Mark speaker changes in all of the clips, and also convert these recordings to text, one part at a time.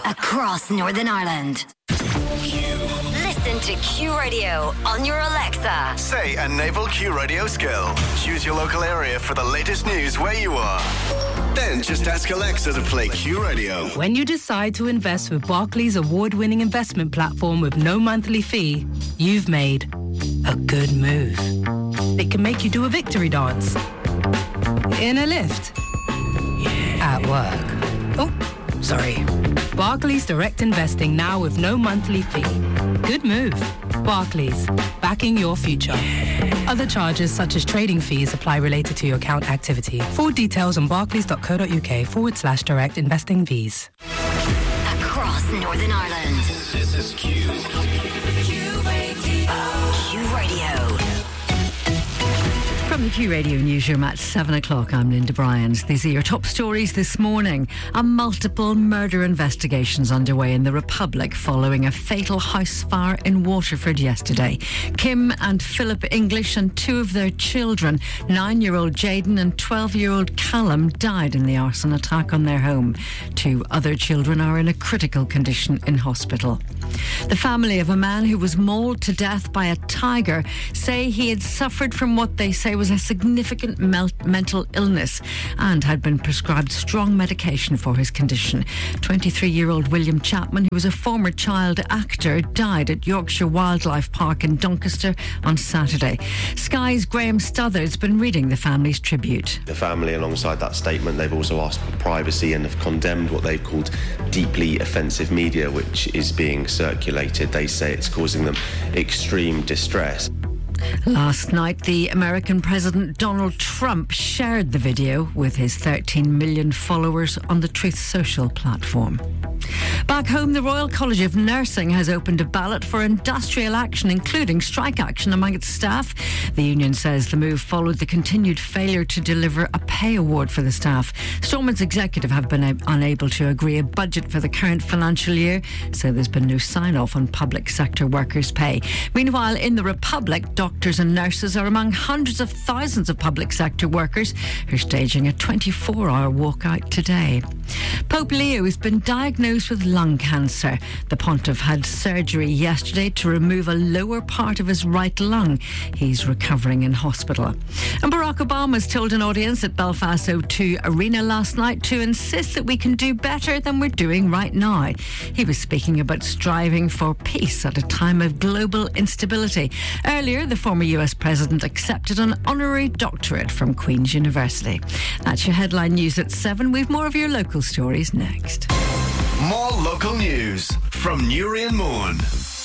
Speaker 1: across Northern Ireland. Listen to Q Radio on your Alexa.
Speaker 2: Say a Naval Q Radio skill. Choose your local area for the latest news where you are. Then just ask Alexa to play Q Radio.
Speaker 3: When you decide to invest with Barclays award-winning investment platform with no monthly fee, you've made a good move. It can make you do a victory dance. In a lift. At work. Oh, sorry. Barclays Direct Investing now with no monthly fee. Good move. Barclays, backing your future. Other charges such as trading fees apply related to your account activity. Full details on barclays.co.uk/direct investing fees.
Speaker 1: Across Northern Ireland.
Speaker 2: This is Q.
Speaker 1: Q Radio.
Speaker 4: From the Q Radio Newsroom at 7 o'clock, I'm Linda Bryant. These are your top stories this morning. Multiple murder investigations underway in the Republic following a fatal house fire in Waterford yesterday. Kim and Philip English and two of their children, 9-year-old Jaden and 12-year-old Callum, died in the arson attack on their home. Two other children are in a critical condition in hospital. The family of a man who was mauled to death by a tiger say he had suffered from what they say was a significant mental illness and had been prescribed strong medication for his condition. 23-year-old William Chapman, who was a former child actor, died at Yorkshire Wildlife Park in Doncaster on Saturday. Sky's Graham Stothard's been reading the family's tribute.
Speaker 5: The family, alongside that statement, they've also asked for privacy and have condemned what they've called deeply offensive media, which is being circulated. They say it's causing them extreme distress.
Speaker 4: Last night, the American President Donald Trump shared the video with his 13 million followers on the Truth Social platform. Back home, the Royal College of Nursing has opened a ballot for industrial action, including strike action among its staff. The union says the move followed the continued failure to deliver a pay award for the staff. Stormont's executive have been unable to agree a budget for the current financial year, so there's been no sign-off on public sector workers' pay. Meanwhile, in the Republic, doctors and nurses are among hundreds of thousands of public sector workers who are staging a 24-hour walkout today. Pope Leo has been diagnosed with lung cancer. The pontiff had surgery yesterday to remove a lower part of his right lung. He's recovering in hospital. And Barack Obama's told an audience at Belfast O2 Arena last night to insist that we can do better than we're doing right now. He was speaking about striving for peace at a time of global instability. Earlier, the former US president accepted an honorary doctorate from Queen's University. That's your headline news at 7. We've more of your local stories next.
Speaker 2: More local news from Newry and Moon.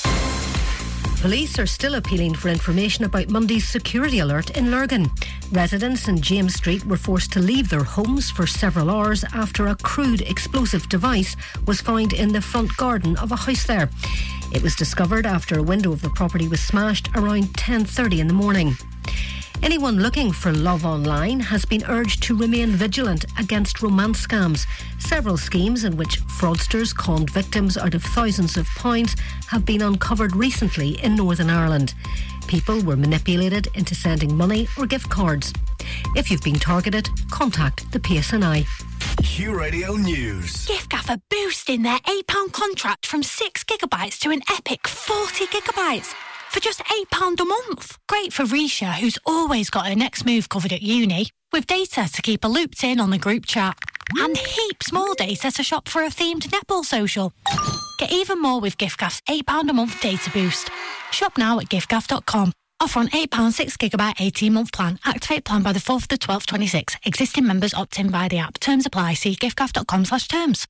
Speaker 6: Police are still appealing for information about Monday's security alert in Lurgan. Residents in James Street were forced to leave their homes for several hours after a crude explosive device was found in the front garden of a house there. It was discovered after a window of the property was smashed around 10:30 in the morning. Anyone looking for love online has been urged to remain vigilant against romance scams. Several schemes in which fraudsters conned victims out of thousands of pounds have been uncovered recently in Northern Ireland. People were manipulated into sending money or gift cards. If you've been targeted, contact the PSNI.
Speaker 2: Q Radio News.
Speaker 7: Giffgaff are boosting their £8 contract from 6 gigabytes to an epic 40 gigabytes. For just £8 a month. Great for Risha, who's always got her next move covered at uni, with data to keep her looped in on the group chat. And heaps more data to shop for a themed netball social. Get even more with Giffgaff's £8 a month data boost. Shop now at giffgaff.com. Offer on £8 6 gigabyte 18-month plan. Activate plan by the 4th of the 12th 26. Existing members opt in via the app. Terms apply. See giffgaff.com/terms.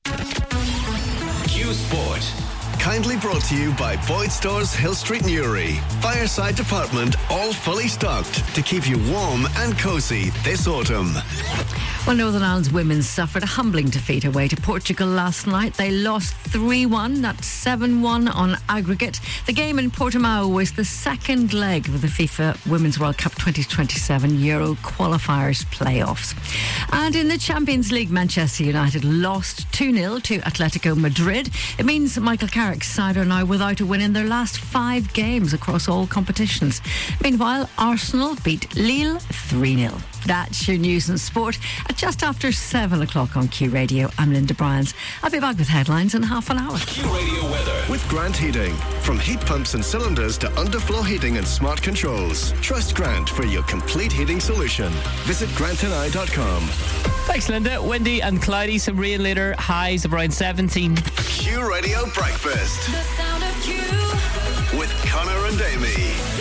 Speaker 2: Q Sport. Kindly brought to you by Boyd Stores, Hill Street, Newry. Fireside department, all fully stocked to keep you warm and cosy this autumn.
Speaker 4: Well, Northern Ireland's women suffered a humbling defeat away to Portugal last night. They lost 3-1, that's 7-1 on aggregate. The game in Portimao was the second leg of the FIFA Women's World Cup 2027 Euro qualifiers playoffs. And in the Champions League, Manchester United lost 2-0 to Atletico Madrid. It means Michael Carrick Side are now without a win in their last 5 games across all competitions. Meanwhile, Arsenal beat Lille 3-0. That's your news and sport at just after 7 o'clock on Q Radio. I'm Linda Bryans. I'll be back with headlines in half an hour.
Speaker 2: Q Radio weather with Grant Heating. From heat pumps and cylinders to underflow heating and smart controls. Trust Grant for your complete heating solution. Visit grantandI.com.
Speaker 8: Thanks, Linda. Windy and cloudy, some rain later. Highs of around 17.
Speaker 2: Q Radio Breakfast.
Speaker 1: The sound of Q.
Speaker 2: With Connor and Amy.